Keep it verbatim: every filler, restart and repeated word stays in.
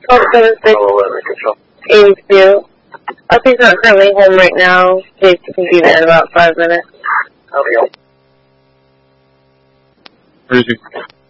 twelve seven six eighty-two. Uppy's not currently home right now. Jason can be there in about five minutes. Okay. Where is he?